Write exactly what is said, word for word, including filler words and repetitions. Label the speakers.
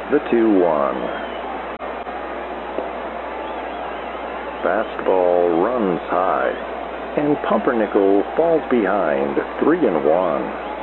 Speaker 1: the two one. Fastball runs high, and Pumpernickel falls behind three and one.